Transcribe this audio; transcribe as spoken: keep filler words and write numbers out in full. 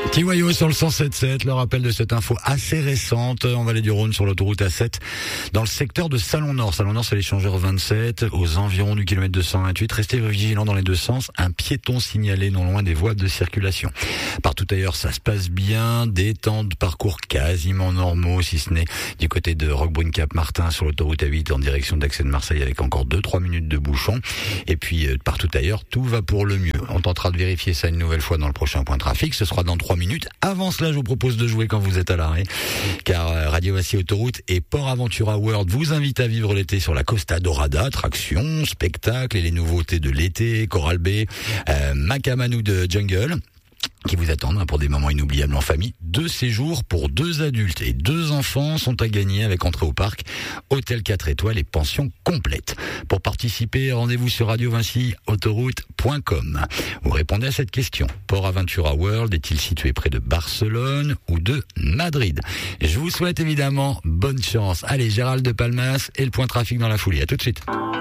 T Y O sur le cent sept sept, le rappel de cette info assez récente en Vallée du Rhône sur l'autoroute A sept dans le secteur de Salon-Nord. Salon-Nord, c'est l'échangeur vingt-sept aux environs du kilomètre deux cent vingt-huit. Restez vigilants dans les deux sens. Un piéton signalé non loin des voies de circulation. Partout ailleurs, ça se passe bien. Des temps de parcours quasiment normaux, si ce n'est du côté de Roquebrune-Cap-Martin sur l'autoroute A huit en direction d'Aix de Marseille avec encore deux trois minutes de bouchon. Et puis, euh, partout ailleurs, tout va pour le mieux. On tentera de vérifier ça une nouvelle fois dans le prochain point trafic. Ce sera dans trois minutes. Avant cela, je vous propose de jouer quand vous êtes à l'arrêt, car Radio Vassy Autoroute et Port Aventura World vous invitent à vivre l'été sur la Costa Dorada, attractions, spectacles et les nouveautés de l'été, Coral Bay, euh, Macamanou de Jungle, qui vous attendent pour des moments inoubliables en famille. Deux séjours pour deux adultes et deux enfants sont à gagner avec entrée au parc, hôtel quatre étoiles et pension complète. Pour participer, rendez-vous sur radio vinci autoroute point com. Vous répondez à cette question. Port Aventura World est-il situé près de Barcelone ou de Madrid? Je vous souhaite évidemment bonne chance. Allez, Gérald de Palmas et le point trafic dans la foulée. À tout de suite.